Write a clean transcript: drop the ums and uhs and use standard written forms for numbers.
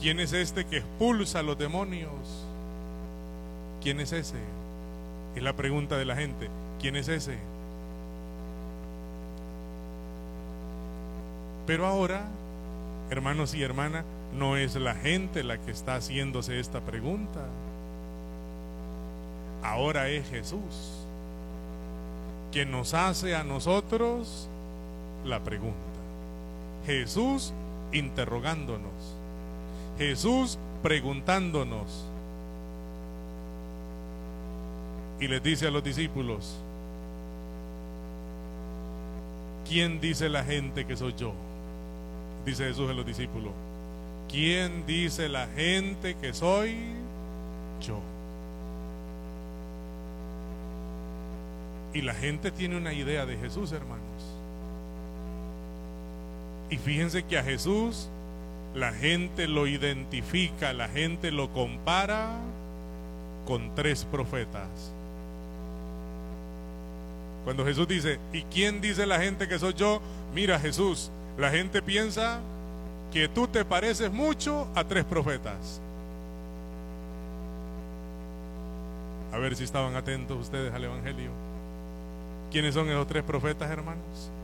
¿quién es este que expulsa a los demonios? ¿Quién es ese? Es la pregunta de la gente. ¿Quién es ese? Pero ahora, hermanos y hermanas, no es la gente la que está haciéndose esta pregunta. Ahora es Jesús quien nos hace a nosotros la pregunta. Jesús interrogándonos. Jesús preguntándonos. Y les dice a los discípulos: ¿quién dice la gente que soy yo? Dice Jesús a los discípulos: ¿quién dice la gente que soy yo? Y la gente tiene una idea de Jesús, hermanos. Y fíjense que a Jesús la gente lo identifica, la gente lo compara con 3 profetas. Cuando Jesús dice: ¿y quién dice la gente que soy yo? Mira, Jesús, la gente piensa que tú te pareces mucho a 3 profetas. A ver si estaban atentos ustedes al Evangelio. ¿Quiénes son esos 3 profetas, hermanos?